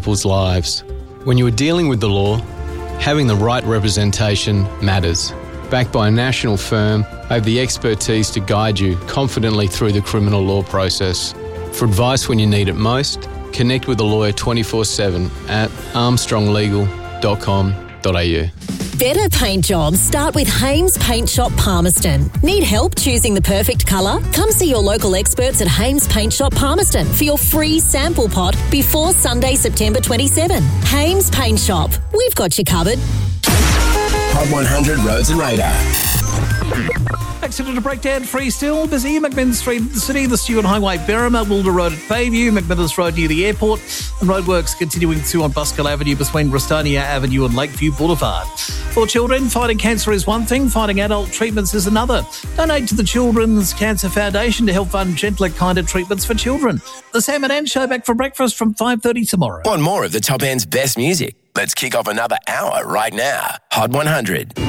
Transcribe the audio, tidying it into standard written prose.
people's lives. When you are dealing with the law, having the right representation matters. Backed by a national firm, I have the expertise to guide you confidently through the criminal law process. For advice when you need it most, connect with a lawyer 24/7 at armstronglegal.com.au. Better paint jobs start with Hames Paint Shop Palmerston. Need help choosing the perfect colour? Come see your local experts at Hames Paint Shop Palmerston for your free sample pot before Sunday, September 27. Hames Paint Shop. We've got you covered. Hot 100 Roads and Radar. Accident to breakdown, free still. Busy. McMinn Street in the city, the Stewart Highway, Berrima, Wilder Road at Bayview, McMillan's Road near the airport, and roadworks continuing through on Buskill Avenue between Rustonia Avenue and Lakeview Boulevard. For children, fighting cancer is one thing, fighting adult treatments is another. Donate to the Children's Cancer Foundation to help fund gentler, kinder treatments for children. The Sam and Ann Show back for breakfast from 5:30 tomorrow. Want more of the Top End's best music? Let's kick off another hour right now. Hot 100.